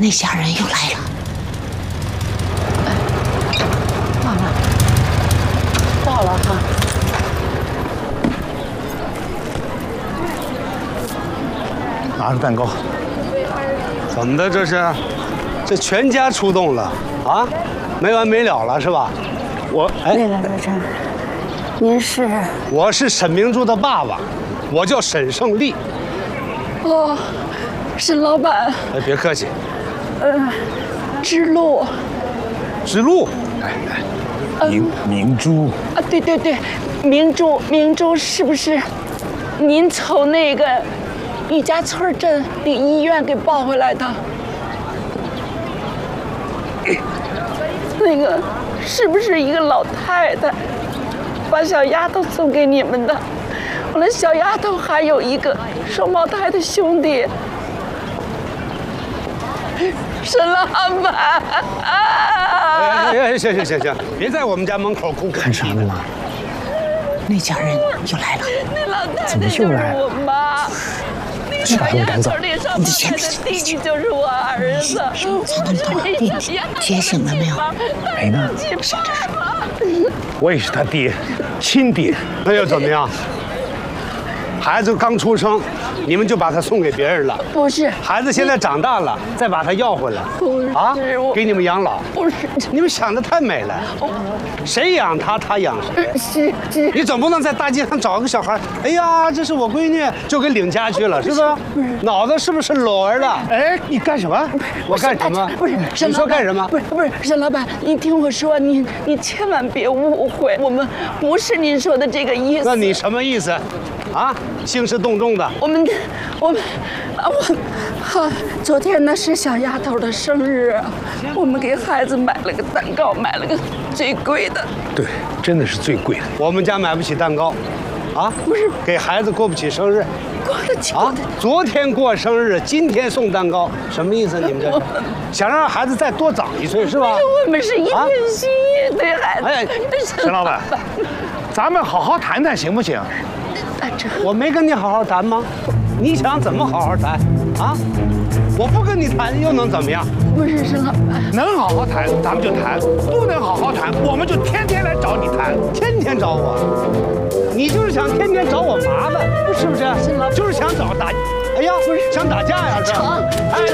那家人又来了。妈妈，到了哈。 拿着蛋糕。 怎么的这是？这全家出动了啊？没完没了了是吧？ 那个您是？ 我是沈明珠的爸爸，我叫沈胜利。 哦，沈老板。 哎，别客气。 知路。 知路。 明珠。 啊，对，明珠是不是？您从那个玉家村镇那医院给抱回来的？那个是不是一个老太太把小丫头送给你们的？我那小丫头还有一个双胞胎的兄弟。沈老板， 行，别在我们家门口哭。 看啥呢？ 那家人又来了。那老太怎么又来了？ 我妈。 去把他们赶走。 你先别弟弟就是我儿子。 才能多弟弟觉醒了没有？ 没呢。 想着说， 我也是他爹，亲爹。 那又怎么样？孩子刚出生，你们就把他送给别人了？ 不是， 孩子现在长大了，再把他要回来。 不是啊，给你们养老。 不是， 你们想的太美了。谁养他，他养谁。 是。 你总不能在大街上找个小孩，哎呀，这是我闺女，就给领家去了，是不是？脑子是不是聋了？ 哎，你干什么？ 我干什么？ 不是， 你说干什么？ 不是，沈老板，你听我说，你千万别误会，我们不是您说的这个意思。 那你什么意思？啊，兴师动众的。 我们，昨天呢是小丫头的生日，我们给孩子买了个蛋糕，买了个最贵的。 对，真的是最贵的。 我们家买不起蛋糕，啊， 不是给孩子过不起生日。 过得起啊！昨天过生日，今天送蛋糕，什么意思？你们这是想让孩子再多长一岁是吧？ 我们是一片心意对孩子。 哎， 沈老板，咱们好好谈谈行不行？ 我没跟你好好谈吗？你想怎么好好谈啊？我不跟你谈又能怎么样？ 不是沈老板， 能好好谈咱们就谈，不能好好谈我们就天天来找你谈， 天天找我，你就是想天天找我麻烦，是不是？就是想找打，哎呀，不是想打架呀，是吧？哎。